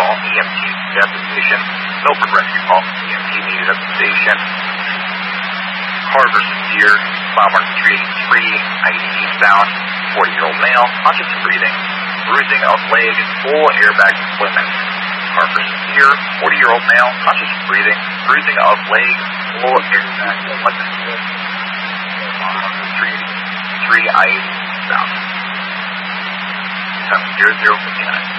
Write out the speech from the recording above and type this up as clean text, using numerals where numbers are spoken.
call. EMTs at the station. Milford rescue call. EMT needed at the station. Carver Severe, mile mark 383, ID eastbound, 40-year-old male, conscious of breathing, bruising of leg, full airbag deployment. Carver Severe, 40-year-old male, conscious of breathing, bruising of leg, full airbag deployment. 383, ID eastbound. 0059.